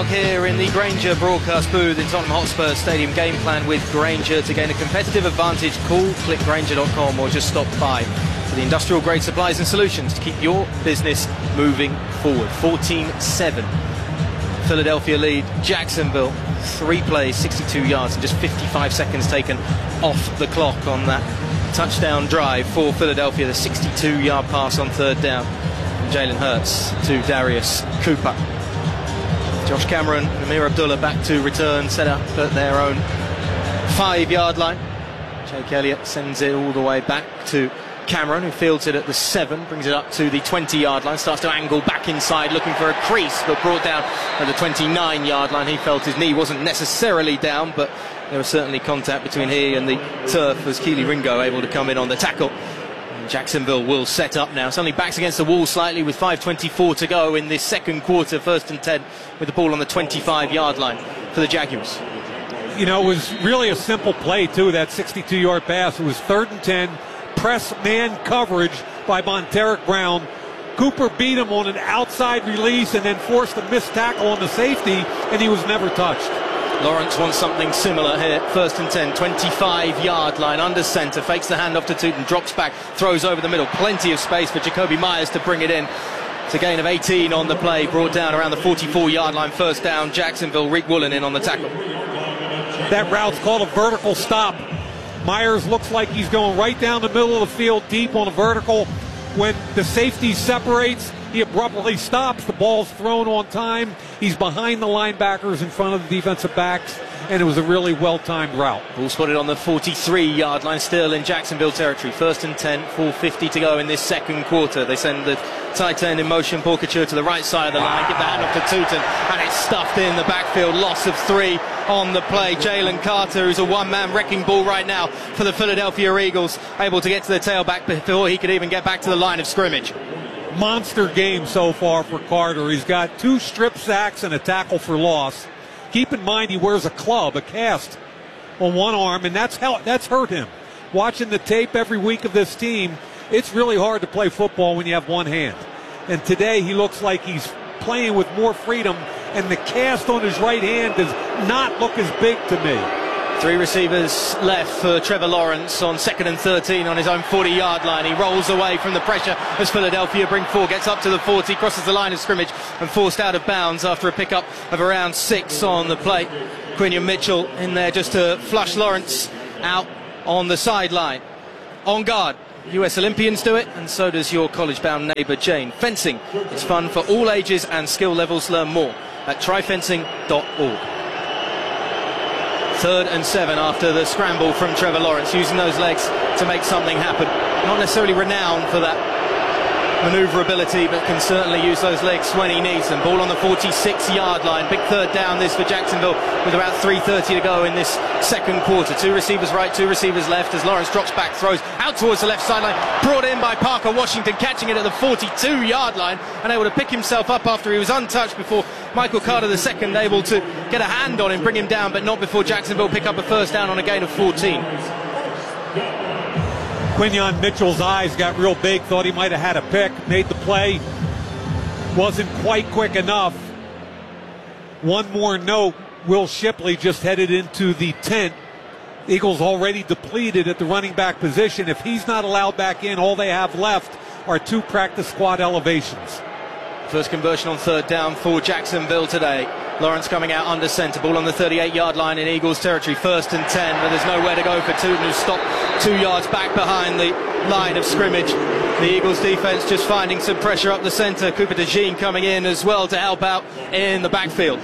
o'clock here in the Grainger broadcast booth in Tottenham Hotspur Stadium. Game plan with Grainger to gain a competitive advantage. Call clickgrainger.com or just stop by for the industrial grade supplies and solutions to keep your business moving forward. 14-7. Philadelphia lead Jacksonville. 3 plays, 62 yards and just 55 seconds taken off the clock on that touchdown drive for Philadelphia. The 62-yard pass on third down from Jalen Hurts to Darius Cooper. Josh Cameron and Ameer Abdullah back to return, set up at their own 5-yard line. Jake Elliott sends it all the way back to Cameron, who fields it at the 7, brings it up to the 20-yard line, starts to angle back inside looking for a crease, but brought down at the 29-yard line. He felt his knee wasn't necessarily down, but there was certainly contact between he and the turf as Keely Ringo able to come in on the tackle. Jacksonville will set up now. It's only backs against the wall slightly with 5:24 to go in this second quarter. 1st and 10 with the ball on the 25-yard line for the Jaguars. You know, it was really a simple play, too, that 62-yard pass. It was 3rd and 10, press man coverage by Monteric Brown. Cooper beat him on an outside release and then forced a missed tackle on the safety, and he was never touched. Lawrence wants something similar here. 1st and 10, 25-yard line, under center, fakes the handoff to Tootin, drops back, throws over the middle. Plenty of space for Jakobi Meyers to bring it in. It's a gain of 18 on the play, brought down around the 44-yard line. 1st down, Jacksonville. Rick Woolen in on the tackle. That route's called a vertical stop. Meyers looks like he's going right down the middle of the field, deep on a vertical. When the safety separates, he abruptly stops. The ball's thrown on time. He's behind the linebackers in front of the defensive backs, and it was a really well-timed route. Ball spotted on the 43-yard line, still in Jacksonville territory. 1st and 10, 4:50 to go in this second quarter. They send the tight end in motion, Paul Couture to the right side of the line, give the handoff to Tootin, and it's stuffed in the backfield. Loss of 3 on the play. Jalen Carter, who's a one-man wrecking ball right now for the Philadelphia Eagles, able to get to the tailback before he could even get back to the line of scrimmage. Monster game so far for Carter. He's got 2 strip sacks and a tackle for loss. Keep in mind he wears a club, a cast on one arm, and that's hurt him. Watching the tape every week of this team, it's really hard to play football when you have one hand. And today he looks like he's playing with more freedom, and the cast on his right hand does not look as big to me. 3 receivers left for Trevor Lawrence on 2nd and 13 on his own 40-yard line. He rolls away from the pressure as Philadelphia bring 4, gets up to the 40, crosses the line of scrimmage and forced out of bounds after a pickup of around 6 on the play. Quinion Mitchell in there just to flush Lawrence out on the sideline. On guard, US Olympians do it, and so does your college-bound neighbour Jane. Fencing, it's fun for all ages and skill levels. Learn more at tryfencing.org. 3rd and 7 after the scramble from Trevor Lawrence, using those legs to make something happen. Not necessarily renowned for that manoeuvrability, but can certainly use those legs when he needs them. Ball on the 46-yard line. Big 3rd down this for Jacksonville with about 3:30 to go in this second quarter. 2 receivers right, 2 receivers left as Lawrence drops back, throws out towards the left sideline. Brought in by Parker Washington, catching it at the 42-yard line and able to pick himself up after he was untouched before Michael Carter II able to get a hand on him, bring him down, but not before Jacksonville pick up a 1st down on a gain of 14. Quinion Mitchell's eyes got real big, thought he might have had a pick, made the play, wasn't quite quick enough. One more note, Will Shipley just headed into the tent. Eagles already depleted at the running back position. If he's not allowed back in, all they have left are 2 practice squad elevations. First conversion on 3rd down for Jacksonville today. Lawrence coming out under center, ball on the 38-yard line in Eagles territory. 1st and 10, but there's nowhere to go for Tootin, who's stopped 2 yards back behind the line of scrimmage. The Eagles defense just finding some pressure up the center. Cooper DeJean coming in as well to help out in the backfield.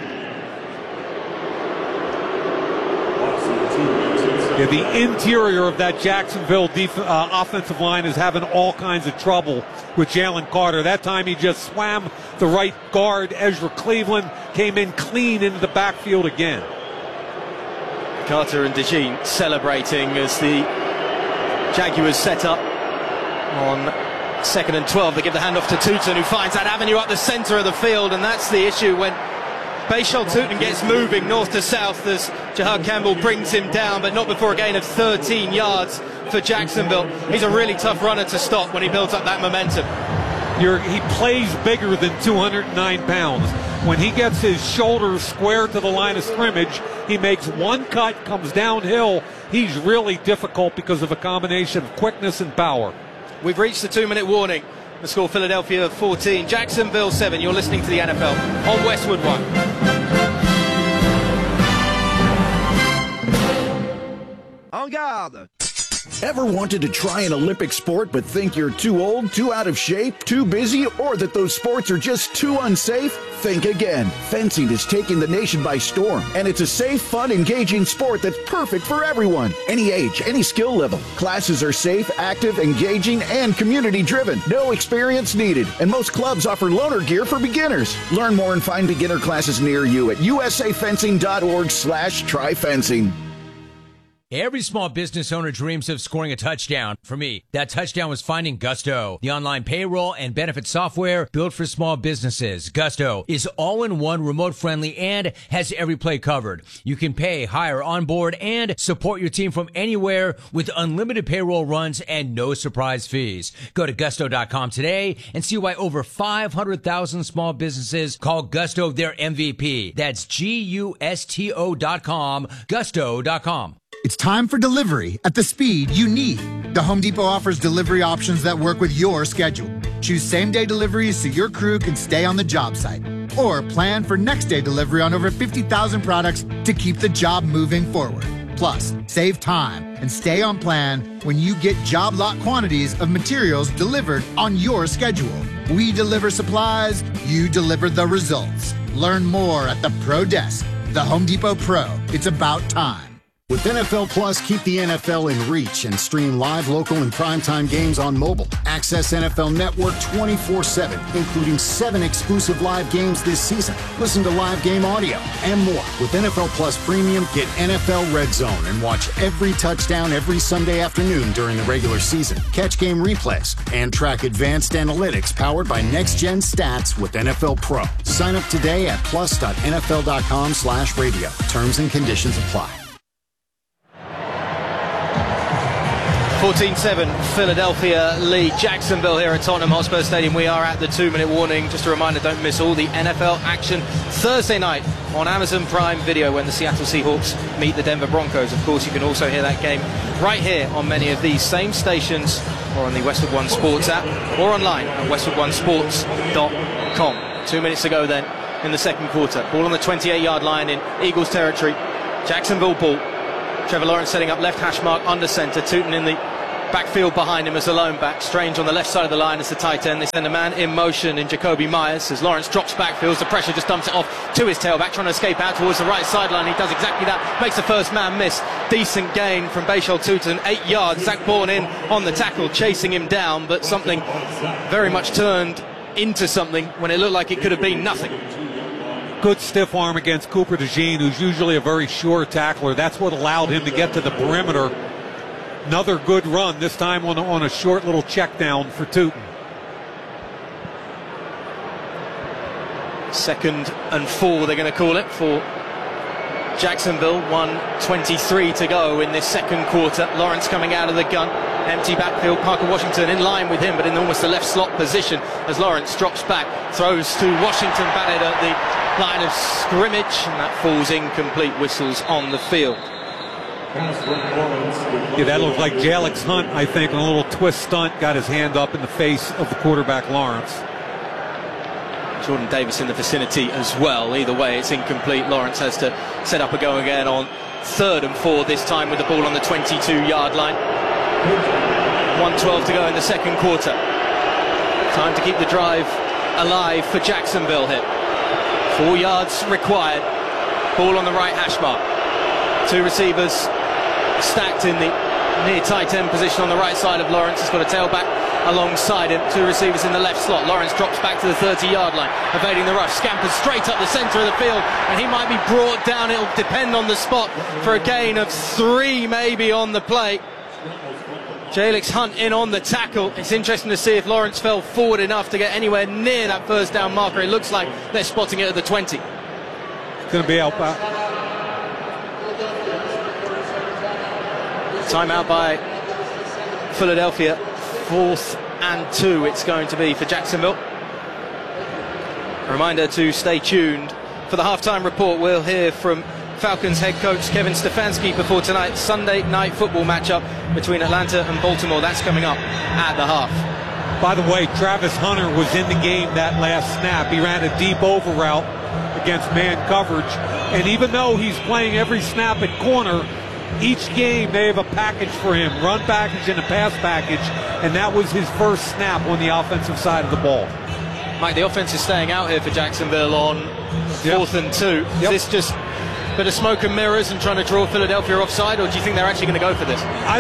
Yeah, the interior of that Jacksonville offensive line is having all kinds of trouble with Jalen Carter. That time he just swam the right guard. Ezra Cleveland came in clean into the backfield again. Carter and DeJean celebrating as the Jaguars set up on 2nd and 12. They give the handoff to Tootin, who finds that avenue up the center of the field, and that's the issue when Bashal Tootin gets moving north to south as Jahad Campbell brings him down, but not before a gain of 13 yards for Jacksonville. He's a really tough runner to stop when he builds up that momentum. He plays bigger than 209 pounds. When he gets his shoulders square to the line of scrimmage, he makes one cut, comes downhill. He's really difficult because of a combination of quickness and power. We've reached the 2-minute warning. The score, Philadelphia 14, Jacksonville 7. You're listening to the NFL on Westwood One. En garde! Ever wanted to try an Olympic sport but think you're too old, too out of shape, too busy, or that those sports are just too unsafe? Think again. Fencing is taking the nation by storm, and it's a safe, fun, engaging sport that's perfect for everyone. Any age, any skill level. Classes are safe, active, engaging, and community-driven. No experience needed, and most clubs offer loaner gear for beginners. Learn more and find beginner classes near you at usafencing.org/tryfencing. Every small business owner dreams of scoring a touchdown. For me, that touchdown was finding Gusto, the online payroll and benefit software built for small businesses. Gusto is all-in-one, remote-friendly, and has every play covered. You can pay, hire, onboard, and support your team from anywhere with unlimited payroll runs and no surprise fees. Go to Gusto.com today and see why over 500,000 small businesses call Gusto their MVP. That's Gusto.com, Gusto.com. It's time for delivery at the speed you need. The Home Depot offers delivery options that work with your schedule. Choose same-day deliveries so your crew can stay on the job site. Or plan for next-day delivery on over 50,000 products to keep the job moving forward. Plus, save time and stay on plan when you get job lot quantities of materials delivered on your schedule. We deliver supplies, you deliver the results. Learn more at the Pro Desk. The Home Depot Pro. It's about time. With NFL Plus, keep the NFL in reach and stream live, local, and primetime games on mobile. Access NFL Network 24/7, including 7 exclusive live games this season. Listen to live game audio and more. With NFL Plus Premium, get NFL Red Zone and watch every touchdown every Sunday afternoon during the regular season. Catch game replays and track advanced analytics powered by next-gen stats with NFL Pro. Sign up today at plus.nfl.com/radio. Terms and conditions apply. 14-7, Philadelphia lead Jacksonville here at Tottenham Hotspur Stadium. We are at the 2-minute warning. Just a reminder, don't miss all the NFL action Thursday night on Amazon Prime Video when the Seattle Seahawks meet the Denver Broncos. Of course, you can also hear that game right here on many of these same stations or on the Westwood One Sports app or online at westwoodonesports.com. 2 minutes to go then in the second quarter. Ball on the 28-yard line in Eagles territory. Jacksonville ball. Trevor Lawrence setting up left hash mark under center. Tootin in the backfield behind him as a lone back. Strange on the left side of the line as the tight end. They send a man in motion in Jacoby Myers as Lawrence drops back, feels the pressure, just dumps it off to his tailback, trying to escape out towards the right sideline. He does exactly that, makes the first man miss. Decent gain from Bashal Tootin, 8 yards. Zach Bourne in on the tackle, chasing him down, but something very much turned into something when it looked like it could have been nothing. Good stiff arm against Cooper DeJean, who's usually a very sure tackler. That's what allowed him to get to the perimeter. Another good run, this time on a short little check down for Tootin. 2nd and 4, they're going to call it for Jacksonville. 1:23 to go in this second quarter. Lawrence coming out of the gun. Empty backfield. Parker Washington in line with him, but in almost the left slot position as Lawrence drops back. Throws to Washington, batted at the line of scrimmage, and that falls incomplete. Whistles on the field. Yeah, that looked like Jalix Hunt, I think, on a little twist stunt. Got his hand up in the face of the quarterback, Lawrence. Jordan Davis in the vicinity as well. Either way, it's incomplete. Lawrence has to set up a go again on 3rd and 4, this time with the ball on the 22-yard line. 1:12 to go in the second quarter. Time to keep the drive alive for Jacksonville here. 4 yards required. Ball on the right hash mark. 2 receivers stacked in the near tight end position on the right side of Lawrence. He's got a tailback alongside him. 2 receivers in the left slot. Lawrence drops back to the 30-yard line, evading the rush. Scampers straight up the center of the field, and he might be brought down. It'll depend on the spot for a gain of 3 maybe on the play. Jalix Hunt in on the tackle. It's interesting to see if Lawrence fell forward enough to get anywhere near that first down marker. It looks like they're spotting it at the 20. It's going to be out back. Timeout by Philadelphia. 4th and 2 it's going to be for Jacksonville. A reminder to stay tuned for the halftime report. We'll hear from Falcons head coach Kevin Stefanski before tonight's Sunday night football matchup between Atlanta and Baltimore. That's coming up at the half. By the way, Travis Hunter was in the game that last snap. He ran a deep over route against man coverage. And even though he's playing every snap at corner, each game they have a package for him, run package and a pass package, and that was his first snap on the offensive side of the ball. Mike, the offense is staying out here for Jacksonville on 4th and 2. Is this just a bit of smoke and mirrors and trying to draw Philadelphia offside, or do you think they're actually going to go for this?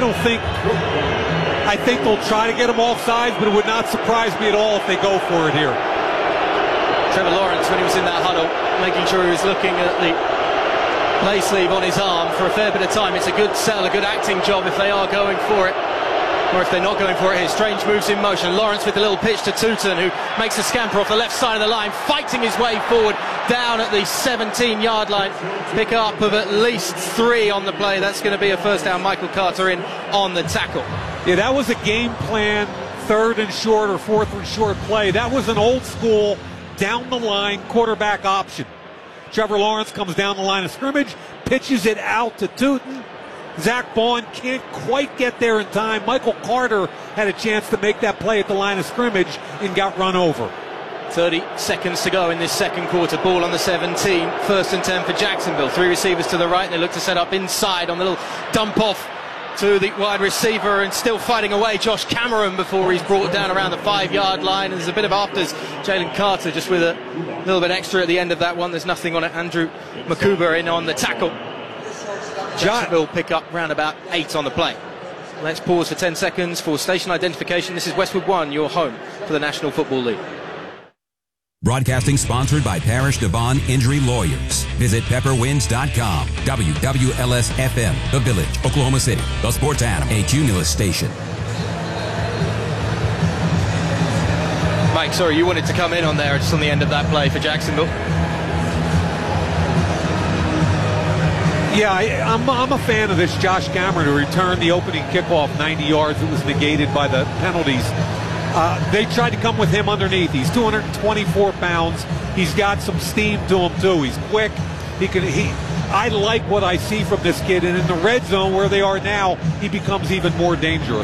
I think they'll try to get him offside, but it would not surprise me at all if they go for it here. Trevor Lawrence, when he was in that huddle, making sure he was looking at the play sleeve on his arm for a fair bit of time. It's a good sell, a good acting job if they are going for it. Or if they're not going for it here. Strange moves in motion. Lawrence with a little pitch to Tootin, who makes a scamper off the left side of the line, fighting his way forward down at the 17-yard line. Pick up of at least 3 on the play. That's going to be a first down. Michael Carter in on the tackle. Yeah, that was a game plan, 3rd and short or 4th and short play. That was an old school down the line quarterback option. Trevor Lawrence comes down the line of scrimmage, pitches it out to Tootin. Zach Bond can't quite get there in time. Michael Carter had a chance to make that play at the line of scrimmage and got run over. 30 seconds to go in this second quarter. Ball on the 17. 1st and 10 for Jacksonville. 3 receivers to the right. They look to set up inside on the little dump off to the wide receiver, and still fighting away Josh Cameron before he's brought down around the 5-yard line. There's a bit of afters. Jalen Carter just with a little bit extra at the end of that one. There's nothing on it. Andrew Makuba in on the tackle. Jacksonville pick up round about 8 on the play. Let's pause for 10 seconds for station identification. This is Westwood One, your home for the National Football League. Broadcasting sponsored by Parish Devon Injury Lawyers. Visit pepperwinds.com. WWLS-FM, The Village, Oklahoma City. The Sports Animal, a Cumulus station. Mike, sorry, you wanted to come in on there just on the end of that play for Jacksonville. Yeah, I'm a fan of this Josh Cameron, who returned the opening kickoff 90 yards. It was negated by the penalties. They tried to come with him underneath. He's 224 pounds. He's got some steam to him too. He's quick. I like what I see from this kid, and in the red zone where they are now, he becomes even more dangerous.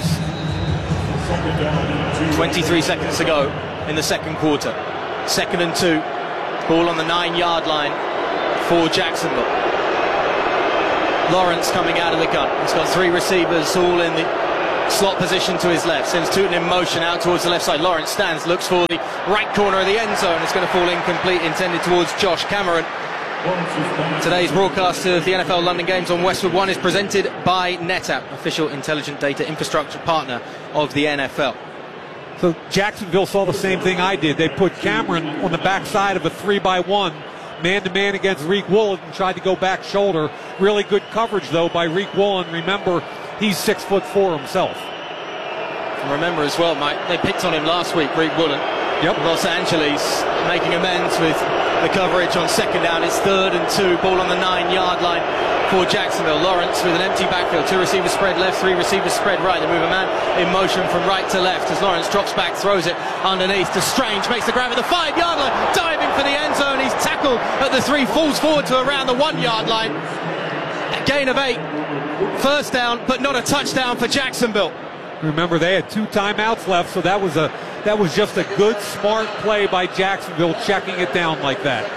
23 seconds to go in the second quarter. 2nd and 2. Ball on the 9-yard line for Jacksonville. Lawrence coming out of the gun. He's got 3 receivers all in the slot position to his left. Sends Tootin in motion out towards the left side. Lawrence stands, looks for the right corner of the end zone. It's going to fall incomplete, intended towards Josh Cameron. Today's broadcast of the NFL London Games on Westwood One is presented by NetApp, official intelligent data infrastructure partner of the NFL. So Jacksonville saw the same thing I did. They put Cameron on the backside of a 3-by-1, man-to-man against Reek Woolen, and tried to go back shoulder. Really good coverage, though, by Reek Woolen. Remember, he's 6'4" himself. And remember as well, Mike, they picked on him last week, Reek Woolen. Yep. Los Angeles making amends with the coverage on 2nd down. It's 3rd and 2. Ball on the 9-yard line for Jacksonville. Lawrence with an empty backfield. 2 receivers spread left, 3 receivers spread right. They move a man in motion from right to left as Lawrence drops back, throws it underneath to Strange. Makes the grab at the 5-yard line, diving for the end zone. He's tackled at the 3, falls forward to around the 1-yard line. A gain of 8. First down, but not a touchdown for Jacksonville. Remember, they had 2 timeouts left, so that was just a good, smart play by Jacksonville, checking it down like that.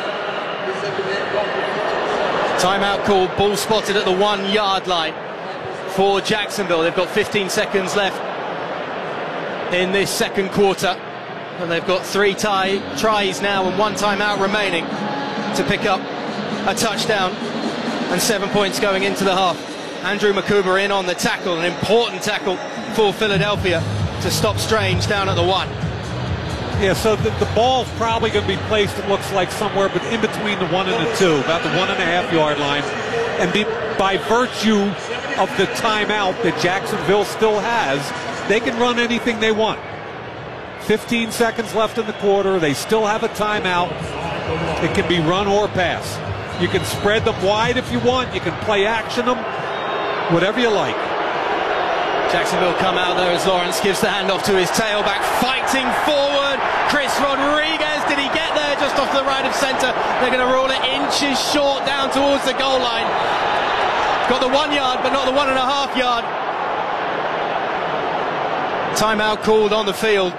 Timeout called, ball spotted at the 1-yard line for Jacksonville. They've got 15 seconds left in this second quarter, and they've got 3 tries now and 1 timeout remaining to pick up a touchdown and 7 points going into the half. Andrew Makuba in on the tackle, an important tackle for Philadelphia to stop Strange down at the 1. Yeah, so the ball's probably going to be placed, it looks like, somewhere but in between the 1 and the 2, about the 1.5-yard line. And by virtue of the timeout that Jacksonville still has, they can run anything they want. 15 seconds left in the quarter. They still have a timeout. It can be run or pass. You can spread them wide if you want. You can play action them. Whatever you like. Jacksonville come out there as Lawrence gives the handoff to his tailback, fighting forward. Chris Rodriguez, did he get there just off the right of centre? They're going to roll it inches short down towards the goal line. Got the 1 yard, but not the 1.5 yard. Timeout called on the field.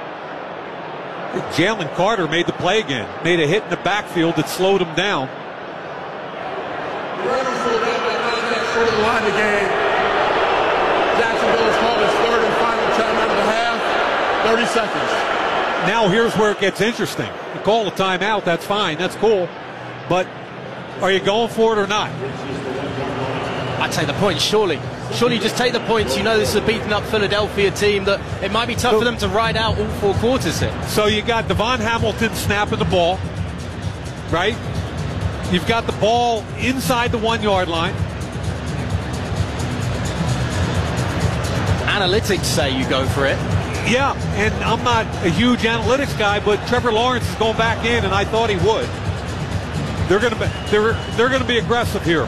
Jalen Carter made the play again. Made a hit in the backfield that slowed him down. For the line of game. Jacksonville is called his third and final timeout of the half. 30 seconds. Now here's where it gets interesting. You call a timeout, that's fine, that's cool. But are you going for it or not? I'd take the points, surely. Surely you just take the points. You know this is a beaten up Philadelphia team that it might be tough for them to ride out all 4 quarters here. So you got Devon Hamilton snapping the ball, right? You've got the ball inside the 1 yard line. Analytics say you go for it. Yeah, and I'm not a huge analytics guy, but Trevor Lawrence is going back in, and I thought he would. They're going to be aggressive here.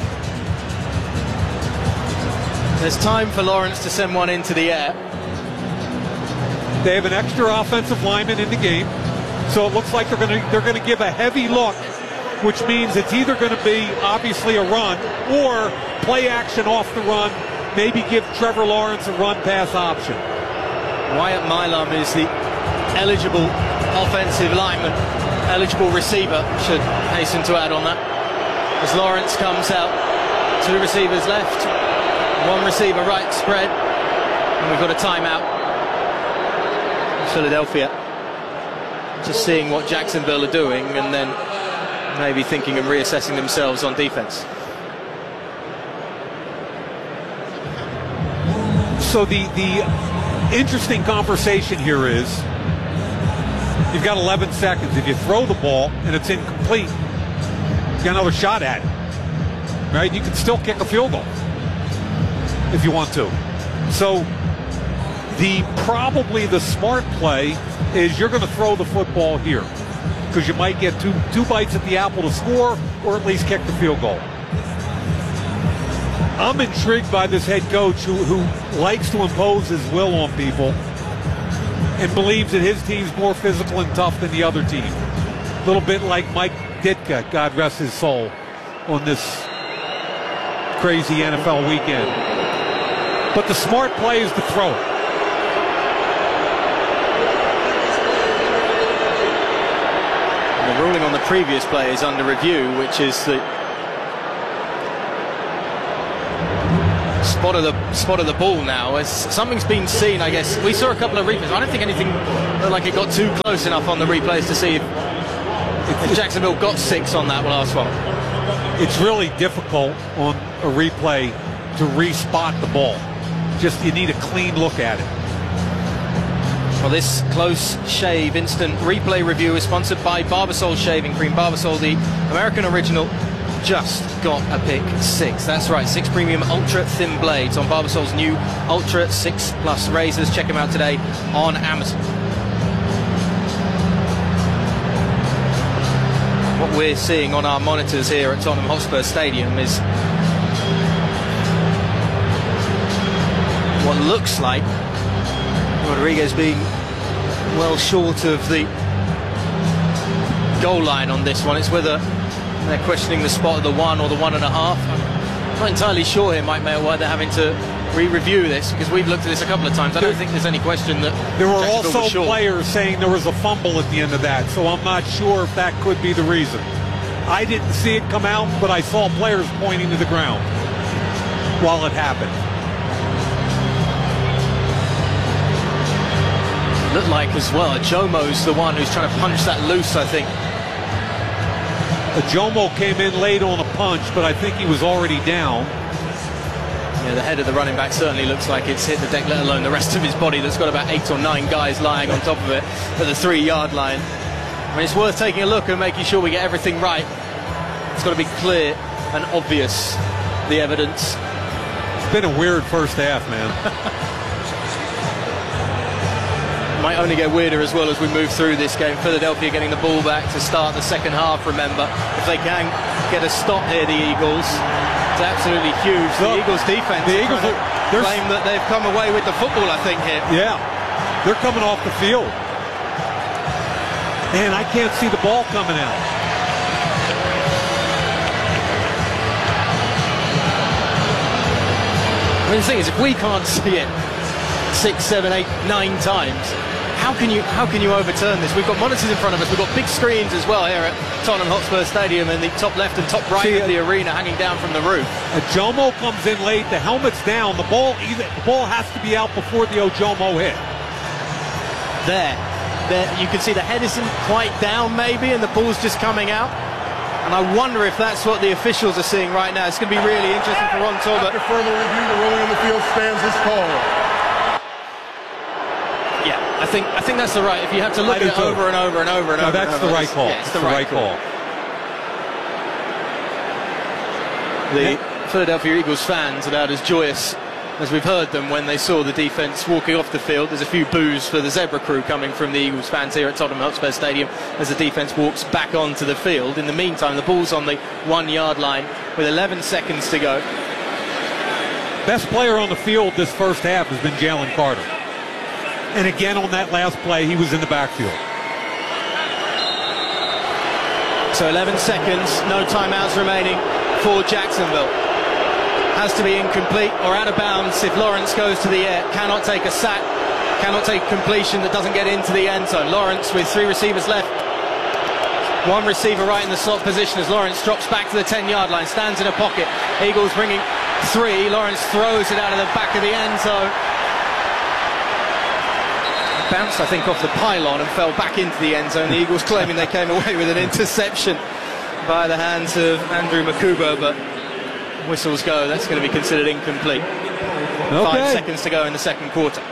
There's time for Lawrence to send one into the air. They have an extra offensive lineman in the game, so it looks like they're going to give a heavy look, which means it's either going to be obviously a run or play action off the run. Maybe give Trevor Lawrence a run-pass option. Wyatt Milam is the eligible offensive lineman, eligible receiver, should hasten to add on that. As Lawrence comes out, 2 receivers left, 1 receiver right spread, and we've got a timeout. Philadelphia just seeing what Jacksonville are doing and then maybe thinking and reassessing themselves on defense. So the interesting conversation here is you've got 11 seconds. If you throw the ball and it's incomplete, you got another shot at it, right? You can still kick a field goal if you want to. So probably the smart play is you're going to throw the football here because you might get two bites at the apple to score or at least kick the field goal. I'm intrigued by this head coach who likes to impose his will on people and believes that his team's more physical and tough than the other team. A little bit like Mike Ditka, God rest his soul, on this crazy NFL weekend. But the smart play is to throw it. And the ruling on the previous play is under review, which is the spot of the ball now. As something's been seen, I guess. We saw a couple of replays. I don't think anything looked like it got too close enough on the replays to see if Jacksonville got 6 on that last one. It's really difficult on a replay to re-spot the ball. Just you need a clean look at it. Well, this close shave instant replay review is sponsored by Barbasol Shaving Cream. Barbasol, the American original, just got a pick 6. That's right, 6 premium ultra thin blades on Barbasol's new Ultra 6 Plus razors. Check them out today on Amazon. What we're seeing on our monitors here at Tottenham Hotspur Stadium is what looks like Rodriguez being well short of the goal line on this one. It's whether they're questioning the spot of the 1 or the 1.5. I'm not entirely sure here, Mike Mayer, why they're having to re-review this, because we've looked at this a couple of times. I don't think there's any question that there were also players saying there was a fumble at the end of that, so I'm not sure if that could be the reason. I didn't see it come out, but I saw players pointing to the ground while it happened. Looked like as well, Jomo's the one who's trying to punch that loose, I think. Jomo came in late on a punch, but I think he was already down. Yeah, the head of the running back certainly looks like it's hit the deck, let alone the rest of his body that's got about 8 or 9 guys lying on top of it at the 3-yard line. I mean, it's worth taking a look and making sure we get everything right. It's got to be clear and obvious, the evidence. It's been a weird first half, man. Might only get weirder as well as we move through this game. Philadelphia getting the ball back to start the second half, remember. If they can get a stop here, the Eagles, It's absolutely huge. The Eagles defense claim that they've come away with the football, I think, here. Yeah, they're coming off the field. Man, I can't see the ball coming out. I mean, the thing is, if we can't see it 6, 7, 8, 9 times, how can you overturn this? We've got monitors in front of us. We've got big screens as well here at Tottenham Hotspur Stadium in the top left and top right of the arena, hanging down from the roof. Ojomo comes in late. The helmet's down. The ball has to be out before the Ojomo hit. There, you can see the head isn't quite down, maybe, and the ball's just coming out. And I wonder if that's what the officials are seeing right now. It's going to be really interesting for Ron Talbot. After further review, the ruling in the field stands as called. Yeah, I think that's the right. If you have to look at it over and over and over and over. That's the right call. Yeah, it's the right call. The Philadelphia Eagles fans about as joyous as we've heard them when they saw the defence walking off the field. There's a few boos for the Zebra crew coming from the Eagles fans here at Tottenham Hotspur Stadium as the defence walks back onto the field. In the meantime, the ball's on the 1-yard line with 11 seconds to go. Best player on the field this first half has been Jalen Carter. And again, on that last play, he was in the backfield. So 11 seconds, no timeouts remaining for Jacksonville. Has to be incomplete or out of bounds if Lawrence goes to the air. Cannot take a sack, cannot take completion that doesn't get into the end zone. Lawrence with 3 receivers left. 1 receiver right in the slot position as Lawrence drops back to the 10-yard line, stands in a pocket. Eagles bringing 3. Lawrence throws it out of the back of the end zone. Bounced, I think, off the pylon and fell back into the end zone. The Eagles claiming they came away with an interception by the hands of Andrew Makuba, but whistles go. That's going to be considered incomplete. 5 seconds to go in the second quarter.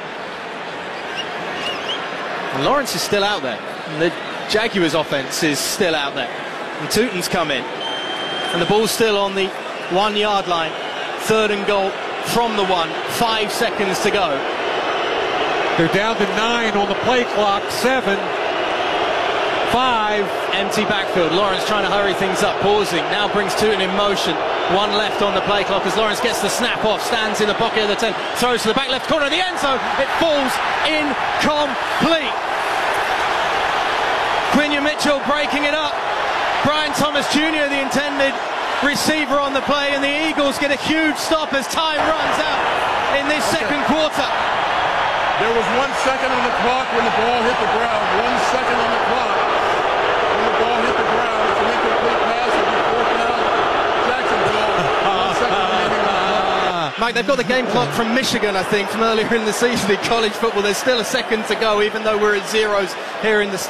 And Lawrence is still out there. And the Jaguars offense is still out there. And Tootin's come in. And the ball's still on the 1-yard line. 3rd and goal from the 1. 5 seconds to go. They're down to 9 on the play clock. 7, 5. Empty backfield. Lawrence trying to hurry things up. Pausing. Now brings Tootin in motion. 1 left on the play clock as Lawrence gets the snap off. Stands in the pocket of the 10. Throws to the back left corner of the end zone. It falls incomplete. Quinion Mitchell breaking it up. Brian Thomas Jr., the intended receiver on the play, and the Eagles get a huge stop as time runs out in this second quarter. There was 1 second on the clock when the ball hit the ground. 1 second on the clock when the ball hit the ground. It's an incomplete pass. It'll be 4th down. Jacksonville. 1 second remaining on the clock. Mike, they've got the game clock from Michigan, I think, from earlier in the season in college football. There's still a second to go, even though we're at zeros here in the